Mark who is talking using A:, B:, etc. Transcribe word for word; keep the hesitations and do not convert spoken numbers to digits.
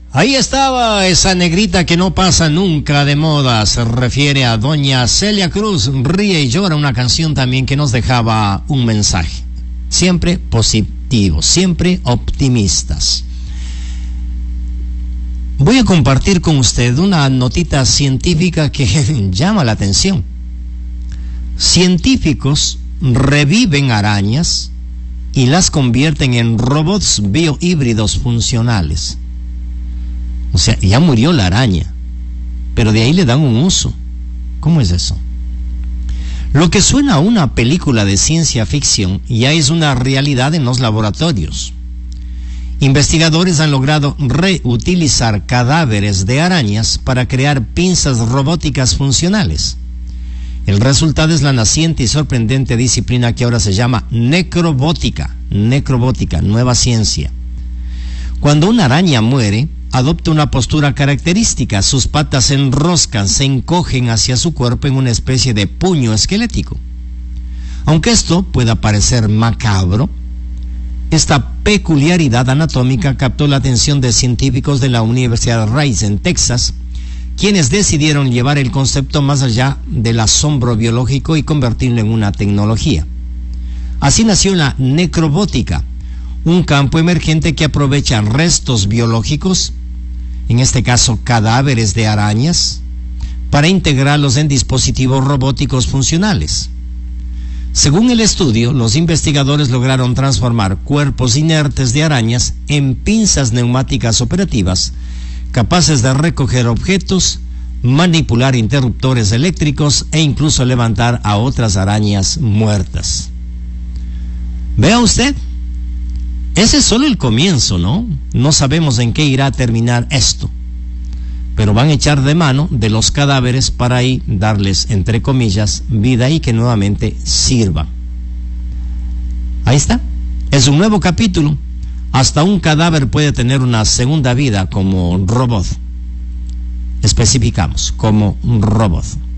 A: Ahí estaba esa negrita que no pasa nunca de moda, se refiere a doña Celia Cruz, Ríe y Llora, una canción también que nos dejaba un mensaje, siempre positivo, siempre optimistas. Voy a compartir con usted una notita científica que llama la atención. Científicos reviven arañas y las convierten en robots biohíbridos funcionales. O sea, ya murió la araña, pero de ahí le dan un uso. ¿Cómo es eso? Lo que suena a una película de ciencia ficción ya es una realidad en los laboratorios. Investigadores han logrado reutilizar cadáveres de arañas para crear pinzas robóticas funcionales. El resultado es la naciente y sorprendente disciplina que ahora se llama necrobótica. Necrobótica, nueva ciencia. Cuando una araña muere, adopta una postura característica. Sus patas se enroscan, se encogen hacia su cuerpo en una especie de puño esquelético. Aunque esto pueda parecer macabro, esta peculiaridad anatómica captó la atención de científicos de la Universidad Rice en Texas, quienes decidieron llevar el concepto más allá del asombro biológico y convertirlo en una tecnología. Así nació la necrobótica, un campo emergente que aprovecha restos biológicos, en este caso cadáveres de arañas, para integrarlos en dispositivos robóticos funcionales. Según el estudio, los investigadores lograron transformar cuerpos inertes de arañas en pinzas neumáticas operativas, capaces de recoger objetos, manipular interruptores eléctricos e incluso levantar a otras arañas muertas. Vea usted, ese es solo el comienzo, ¿no? No sabemos en qué irá a terminar esto, pero van a echar de mano de los cadáveres para ahí darles, entre comillas, vida y que nuevamente sirvan. Ahí está, es un nuevo capítulo. Hasta un cadáver puede tener una segunda vida como robot. Especificamos, como un robot.